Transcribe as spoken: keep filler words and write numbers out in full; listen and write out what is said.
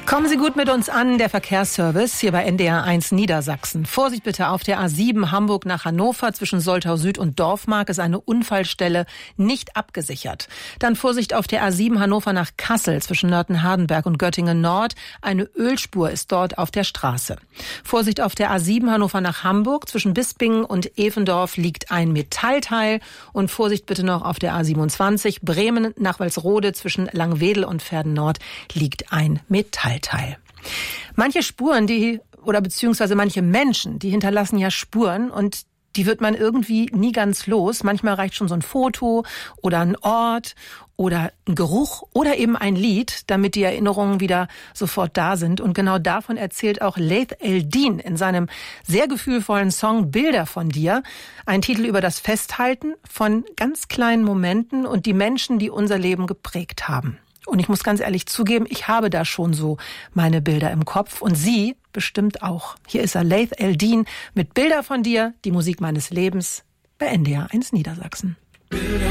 Kommen Sie gut mit uns an, der Verkehrsservice hier bei N D R eins Niedersachsen. Vorsicht bitte, auf der A sieben Hamburg nach Hannover zwischen Soltau Süd und Dorfmark ist eine Unfallstelle nicht abgesichert. Dann Vorsicht auf der A sieben Hannover nach Kassel zwischen Nörten-Hardenberg und Göttingen Nord. Eine Ölspur ist dort auf der Straße. Vorsicht auf der A sieben Hannover nach Hamburg zwischen Bispingen und Evendorf liegt ein Metallteil. Und Vorsicht bitte noch auf der A siebenundzwanzig Bremen nach Walsrode zwischen Langwedel und Verden Nord liegt ein Metallteil. Teil. Manche Spuren, die oder beziehungsweise manche Menschen, die hinterlassen ja Spuren und die wird man irgendwie nie ganz los. Manchmal reicht schon so ein Foto oder ein Ort oder ein Geruch oder eben ein Lied, damit die Erinnerungen wieder sofort da sind. Und genau davon erzählt auch Laith El-Deen in seinem sehr gefühlvollen Song Bilder von dir. Ein Titel über das Festhalten von ganz kleinen Momenten und die Menschen, die unser Leben geprägt haben. Und ich muss ganz ehrlich zugeben, ich habe da schon so meine Bilder im Kopf und Sie bestimmt auch. Hier ist er, Laith El-Deen mit Bilder von dir, die Musik meines Lebens bei N D R eins Niedersachsen.